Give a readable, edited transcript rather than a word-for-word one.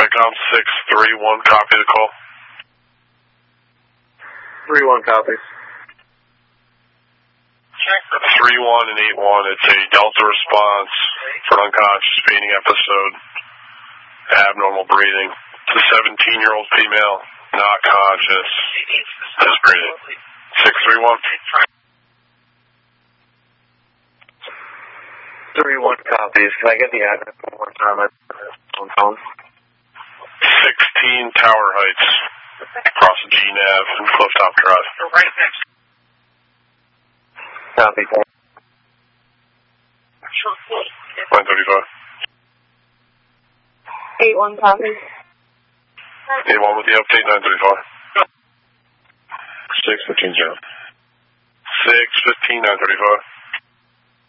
Intercom 631, copy the call. 3-1 copies. 3-1 and 8-1, it's a Delta response for an unconscious fainting episode, abnormal breathing. It's a 17-year-old female, not conscious, just breathing. 631. 3-1 copies. Can I get the address one more time on phone? 16 Tower Heights, across the G-Nav and Clifftop Drive. Right next. Copy. 935. 8-1 copy. 8-1 with the update, 935. 615, 935.